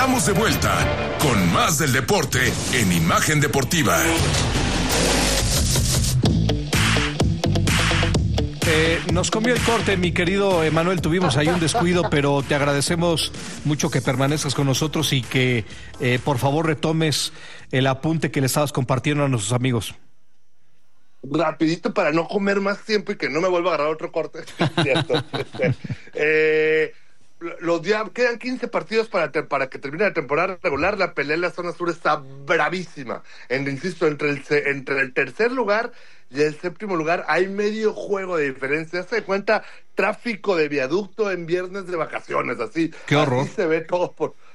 estamos de vuelta con más del deporte en Imagen Deportiva. Nos comió el corte, mi querido Emanuel, tuvimos ahí un descuido, pero te agradecemos mucho que permanezcas con nosotros y que por favor retomes el apunte que le estabas compartiendo a nuestros amigos. Rapidito para no comer más tiempo y que no me vuelva a agarrar otro corte. Cierto. Quedan 15 partidos para que termine la temporada regular. La pelea en la zona sur está bravísima. Insisto, entre el tercer lugar y el séptimo lugar hay medio juego de diferencia. Se cuenta tráfico de viaducto en viernes de vacaciones, así. ¡Qué horror! Así se ve todo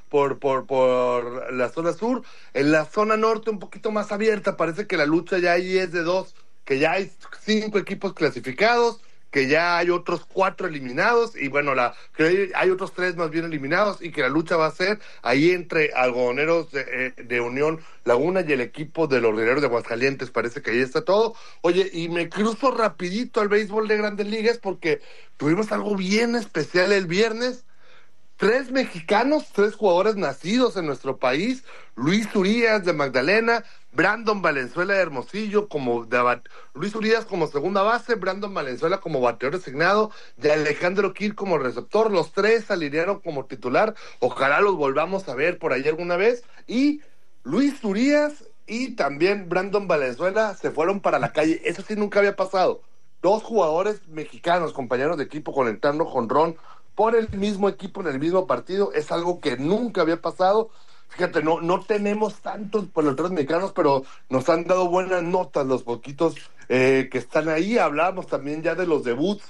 por la zona sur. En la zona norte un poquito más abierta, parece que la lucha ya ahí es de dos, que ya hay 5 equipos clasificados, que ya hay otros 4 eliminados, y bueno, que hay otros 3 más bien eliminados, y que la lucha va a ser ahí entre Algodoneros de Unión Laguna y el equipo de los Rieleros de Aguascalientes. Parece que ahí está todo. Oye, y me cruzo rapidito al béisbol de Grandes Ligas porque tuvimos algo bien especial el viernes. 3 mexicanos, 3 jugadores nacidos en nuestro país: Luis Urías de Magdalena, Brandon Valenzuela de Hermosillo, Luis Urías como segunda base, Brandon Valenzuela como bateador designado y Alejandro Kir como receptor. Los 3 alinearon como titular. Ojalá los volvamos a ver por ahí alguna vez. Y Luis Urías y también Brandon Valenzuela se fueron para la calle. Eso sí nunca había pasado. 2 jugadores mexicanos, compañeros de equipo, conectando jonrón por el mismo equipo en el mismo partido. Es algo que nunca había pasado. Fíjate, no tenemos tantos peloteros mexicanos, pero nos han dado buenas notas los poquitos que están ahí. Hablábamos también ya de los debuts,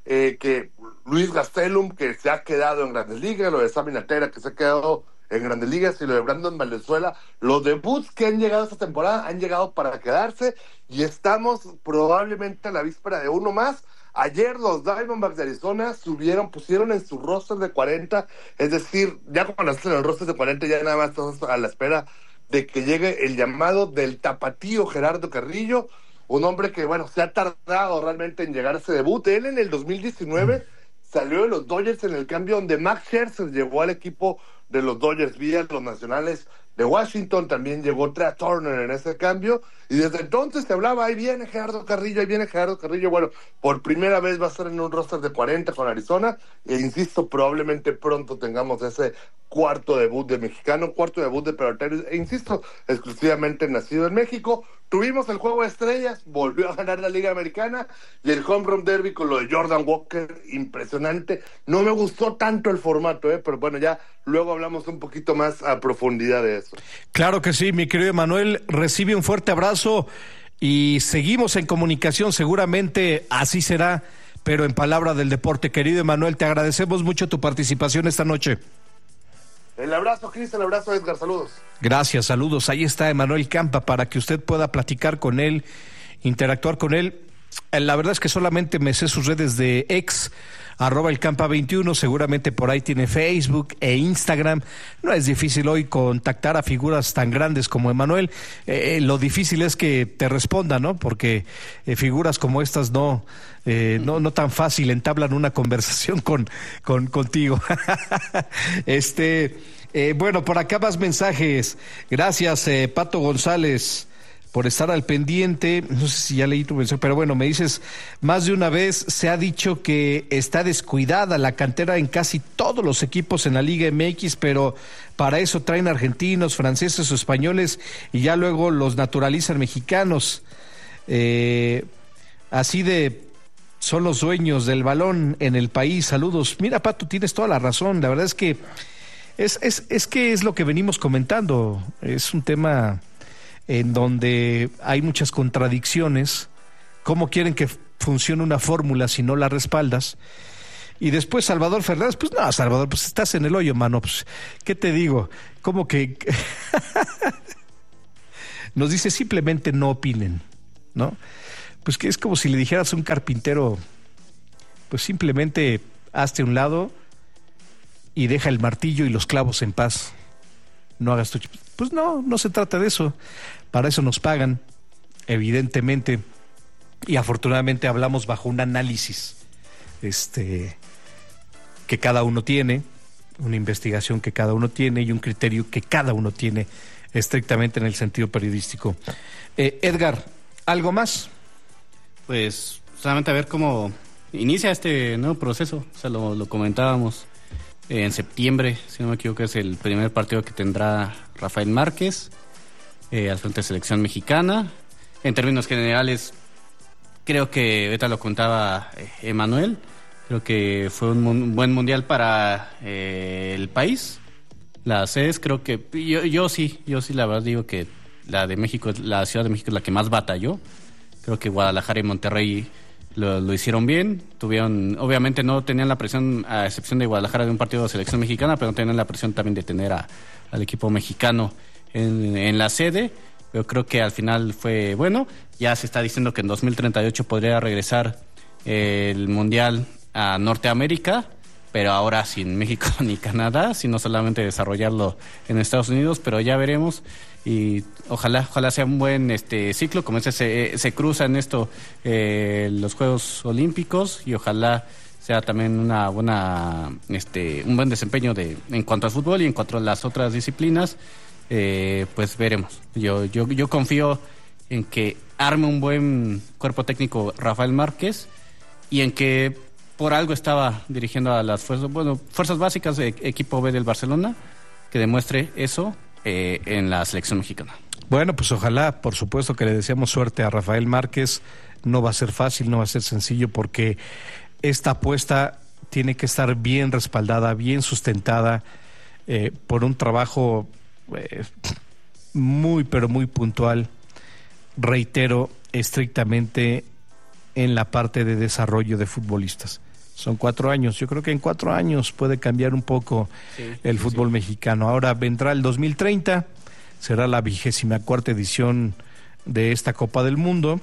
que Luis Gastelum, que se ha quedado en Grandes Ligas, lo de Sammy Natera, que se ha quedado en Grandes Ligas, y lo de Brandon Valenzuela. Los debuts que han llegado esta temporada han llegado para quedarse, y estamos probablemente a la víspera de uno más. Ayer los Diamondbacks de Arizona pusieron en su roster de 40, es decir, ya cuando estás en el roster de 40 ya nada más estás a la espera de que llegue el llamado del tapatío Gerardo Carrillo, un hombre que, bueno, se ha tardado realmente en llegar a ese debut. Él en el 2019 salió de los Dodgers en el cambio donde Max Scherzer llegó al equipo de los Dodgers vía los Nacionales de Washington. También llegó Trea Turner en ese cambio, y desde entonces se hablaba: ahí viene Gerardo Carrillo, ahí viene Gerardo Carrillo. Bueno, por primera vez va a estar en un roster de 40 con Arizona, e insisto, probablemente pronto tengamos ese cuarto debut de mexicano, cuarto debut de pelotero, e insisto, exclusivamente nacido en México. Tuvimos el Juego de Estrellas, volvió a ganar la Liga Americana, y el Home Run Derby con lo de Jordan Walker, impresionante. No me gustó tanto el formato, pero bueno, ya luego hablamos un poquito más a profundidad de eso. Claro que sí, mi querido Emanuel, recibe un fuerte abrazo y seguimos en comunicación, seguramente así será, pero en palabra del deporte. Querido Emanuel, te agradecemos mucho tu participación esta noche. El abrazo, Cris, el abrazo, Edgar, saludos. Gracias, saludos. Ahí está Emanuel Campa para que usted pueda platicar con él, interactuar con él. La verdad es que solamente me sé sus redes de ex, @elcampa21, seguramente por ahí tiene Facebook e Instagram. No es difícil hoy contactar a figuras tan grandes como Emanuel. Lo difícil es que te responda, ¿no? Porque figuras como estas no tan fácil entablan una conversación contigo. Bueno, por acá más mensajes. Gracias, Pato González, por estar al pendiente. No sé si ya leí tu mensaje, pero bueno, me dices: más de una vez se ha dicho que está descuidada la cantera en casi todos los equipos en la Liga MX, pero para eso traen argentinos, franceses o españoles y ya luego los naturalizan mexicanos. Así de son los dueños del balón en el país. Saludos. Mira, Pato, tienes toda la razón. La verdad es que es lo que venimos comentando. Es un tema en donde hay muchas contradicciones. ¿Cómo quieren que funcione una fórmula si no la respaldas? Y después Salvador Fernández, pues no, Salvador, pues estás en el hoyo, mano, pues, ¿qué te digo? ¿Cómo que? Nos dice: simplemente no opinen, ¿no? Pues que es como si le dijeras a un carpintero: pues simplemente hazte a un lado y deja el martillo y los clavos en paz. No hagas tu... Pues no se trata de eso. Para eso nos pagan, evidentemente, y afortunadamente hablamos bajo un análisis que cada uno tiene, una investigación que cada uno tiene y un criterio que cada uno tiene estrictamente en el sentido periodístico. Edgar, ¿algo más? Pues solamente a ver cómo inicia este nuevo proceso. O sea, lo comentábamos en septiembre, si no me equivoco, es el primer partido que tendrá Rafael Márquez al frente de selección mexicana. En términos generales, creo que ahorita lo contaba Emanuel, creo que fue un buen mundial para el país. Las sedes, creo que yo sí la verdad digo que la de México, la Ciudad de México es la que más batalló. Creo que Guadalajara y Monterrey lo hicieron bien. Obviamente no tenían la presión, a excepción de Guadalajara, de un partido de selección mexicana, pero no tenían la presión también de tener al equipo mexicano en la sede. Yo creo que al final fue bueno. Ya se está diciendo que en 2038 podría regresar el Mundial a Norteamérica, pero ahora sin México ni Canadá, sino solamente desarrollarlo en Estados Unidos, pero ya veremos. Y ojalá sea un buen ciclo, como se cruza en esto los Juegos Olímpicos, y ojalá sea también una buena un buen desempeño en cuanto al fútbol y en cuanto a las otras disciplinas. Pues veremos. Yo confío en que arme un buen cuerpo técnico Rafael Márquez, y en que por algo estaba dirigiendo a las fuerzas básicas de equipo B del Barcelona, que demuestre eso en la selección mexicana. Bueno, pues ojalá, por supuesto que le deseamos suerte a Rafael Márquez. No va a ser fácil, no va a ser sencillo, porque esta apuesta tiene que estar bien respaldada, bien sustentada por un trabajo muy, pero muy puntual, reitero, estrictamente en la parte de desarrollo de futbolistas. Son 4 años, yo creo que en 4 años puede cambiar un poco el fútbol mexicano. Ahora vendrá el 2030, será la 24ª edición de esta Copa del Mundo.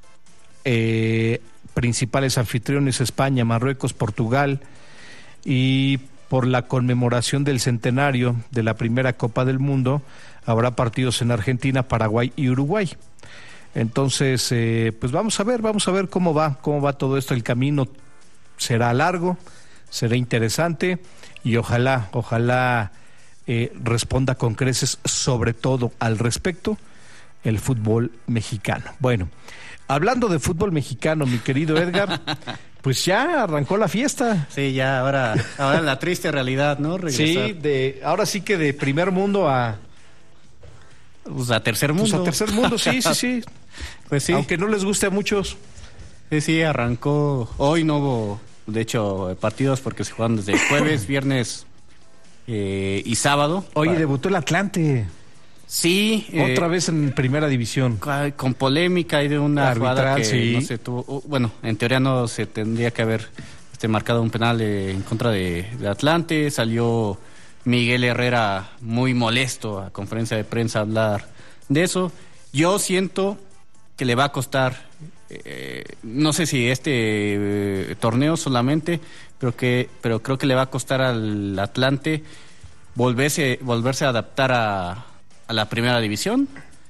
Principales anfitriones: España, Marruecos, Portugal, y por la conmemoración del centenario de la primera Copa del Mundo habrá partidos en Argentina, Paraguay y Uruguay. Entonces, pues vamos a ver cómo va todo esto. El camino será largo, será interesante, y ojalá responda con creces, sobre todo al respecto, el fútbol mexicano. Bueno, hablando de fútbol mexicano, mi querido Edgar, pues ya arrancó la fiesta. Sí, ya ahora la triste realidad, ¿no? Regresar. Sí, ahora sí que de primer mundo a tercer mundo. Pues a tercer mundo, sí. Pues sí. Aunque no les guste a muchos. Sí, arrancó. Hoy no hubo, de hecho, partidos porque se juegan desde jueves, viernes y sábado. Oye, debutó el Atlante. Sí. Otra vez en primera división. Con polémica y de una jugada que sí. No se tuvo. Bueno, en teoría no se tendría que haber marcado un penal en contra de Atlante. Salió Miguel Herrera muy molesto a conferencia de prensa a hablar de eso. Yo siento que le va a costar, no sé si torneo solamente, pero creo que le va a costar al Atlante volverse a adaptar a la primera división,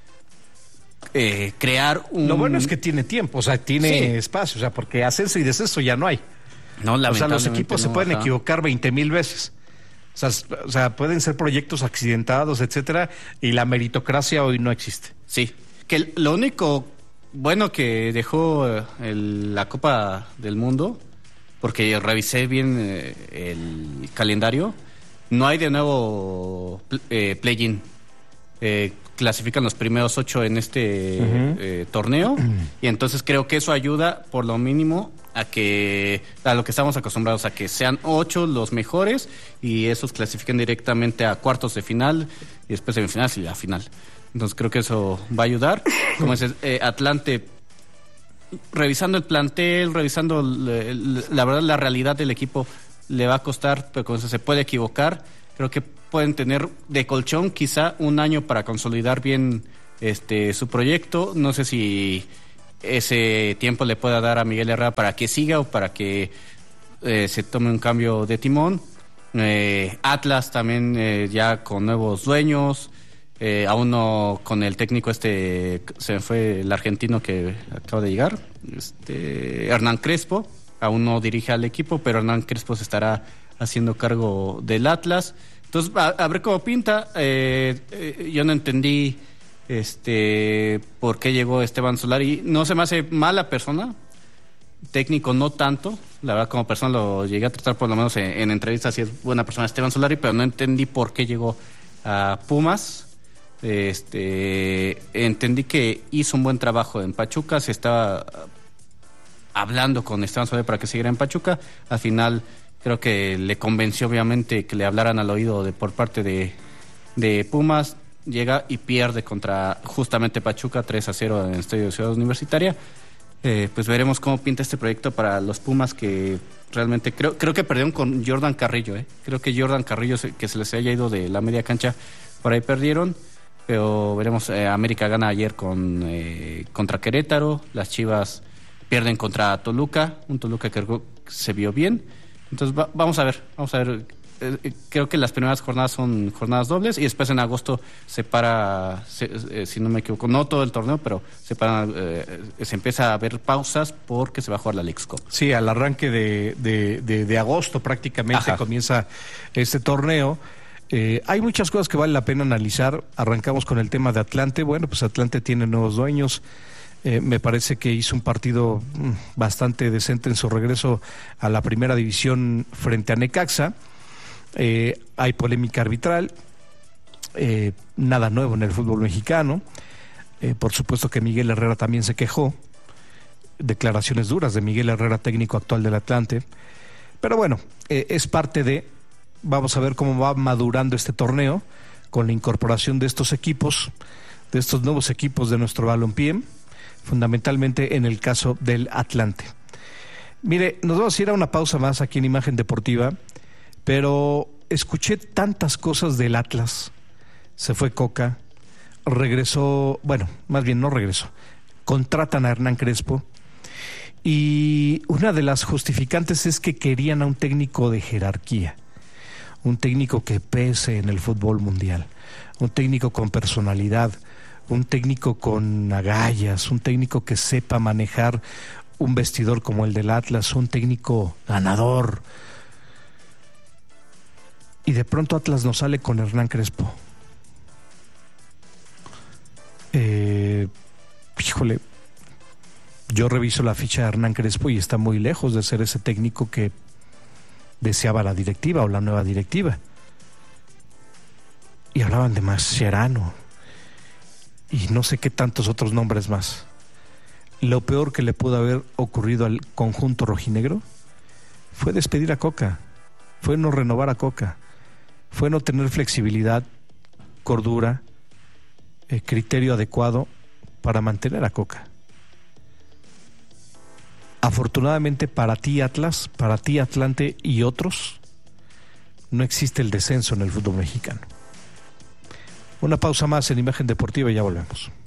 crear un... Lo bueno es que tiene tiempo, o sea, tiene espacio, o sea, porque ascenso y descenso ya no hay. No, o sea, los equipos se pueden equivocar 20,000 veces. O sea, pueden ser proyectos accidentados, etcétera, y la meritocracia hoy no existe. Sí, que lo único bueno que dejó la Copa del Mundo, porque revisé bien el calendario, no hay de nuevo play-in. Clasifican los primeros 8 en este torneo, y entonces creo que eso ayuda por lo mínimo a lo que estamos acostumbrados, a que sean 8 los mejores y esos clasifiquen directamente a cuartos de final y después semifinales y la final. Entonces creo que eso va a ayudar. Como dices, Atlante, revisando el plantel, revisando la verdad la realidad del equipo, le va a costar, pero con eso se puede equivocar. Creo que pueden tener de colchón quizá un año para consolidar bien su proyecto. No sé si ese tiempo le pueda dar a Miguel Herrera para que siga o para que se tome un cambio de timón. Atlas también ya con nuevos dueños, aún no con el técnico se me fue el argentino que acaba de llegar, Hernán Crespo, aún no dirige al equipo, pero Hernán Crespo se estará haciendo cargo del Atlas. Entonces, a ver cómo pinta. Yo no entendí por qué llegó Esteban Solari. No se me hace mala persona, técnico no tanto. La verdad, como persona lo llegué a tratar por lo menos en entrevistas, si es buena persona Esteban Solari, pero no entendí por qué llegó a Pumas. Entendí que hizo un buen trabajo en Pachuca, se estaba hablando con Esteban Solari para que siguiera en Pachuca. Al final creo que le convenció obviamente que le hablaran al oído por parte de Pumas. Llega y pierde contra justamente Pachuca 3-0 en el Estadio de Ciudad Universitaria. Pues veremos cómo pinta este proyecto para los Pumas, que realmente creo que perdieron con Jordan Carrillo. Creo que Jordan Carrillo, que se les haya ido de la media cancha, por ahí perdieron. Pero veremos. América gana ayer contra Querétaro. Las Chivas pierden contra Toluca, un Toluca que se vio bien. Entonces vamos a ver. Creo que las primeras jornadas son jornadas dobles y después en agosto se para, si no me equivoco, no todo el torneo, pero se empieza a haber pausas porque se va a jugar la Leagues Cup. Sí, al arranque de agosto prácticamente comienza este torneo. Hay muchas cosas que vale la pena analizar. Arrancamos con el tema de Atlante. Bueno, pues Atlante tiene nuevos dueños. Me parece que hizo un partido bastante decente en su regreso a la primera división frente a Necaxa. Hay polémica arbitral, nada nuevo en el fútbol mexicano. Por supuesto que Miguel Herrera también se quejó. Declaraciones duras de Miguel Herrera, técnico actual del Atlante. Pero bueno, es parte de... Vamos a ver cómo va madurando este torneo con la incorporación de estos equipos, de estos nuevos equipos de nuestro balompié, fundamentalmente en el caso del Atlante. Mire, nos vamos a ir a una pausa más aquí en Imagen Deportiva, pero escuché tantas cosas del Atlas. Se fue Coca, regresó, bueno, más bien no regresó, contratan a Hernán Crespo, y una de las justificantes es que querían a un técnico de jerarquía, un técnico que pese en el fútbol mundial, un técnico con personalidad, un técnico con agallas, un técnico que sepa manejar un vestidor como el del Atlas, un técnico ganador. Y de pronto Atlas nos sale con Hernán Crespo. Híjole, yo reviso la ficha de Hernán Crespo y está muy lejos de ser ese técnico que deseaba la directiva o la nueva directiva. Y hablaban de Mascherano y no sé qué tantos otros nombres más. Lo peor que le pudo haber ocurrido al conjunto rojinegro fue despedir a Coca, fue no renovar a Coca, fue no tener flexibilidad, cordura, criterio adecuado para mantener a Coca. Afortunadamente para ti, Atlas, para ti, Atlante y otros, no existe el descenso en el fútbol mexicano. Una pausa más en Imagen Deportiva y ya volvemos.